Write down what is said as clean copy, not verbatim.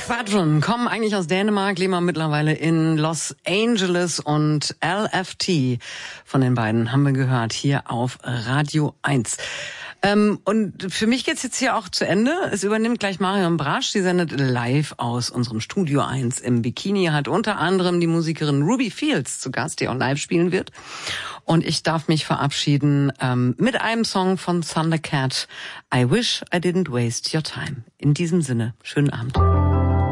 Quadron kommen eigentlich aus Dänemark, leben aber mittlerweile in Los Angeles, und LFT von den beiden haben wir gehört hier auf Radio 1. Und für mich geht's jetzt hier auch zu Ende. Es übernimmt gleich Marion Brasch. Sie sendet live aus unserem Studio 1 im Bikini, hat unter anderem die Musikerin Ruby Fields zu Gast, die auch live spielen wird. Und ich darf mich verabschieden mit einem Song von Thundercat, I Wish I Didn't Waste Your Time. In diesem Sinne, schönen Abend.